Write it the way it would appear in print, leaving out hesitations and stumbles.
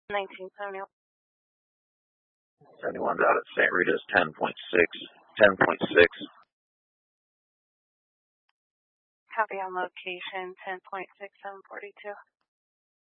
1971. 71's out at St. Rita's 10.6. 10.6. Copy on location 10.6742.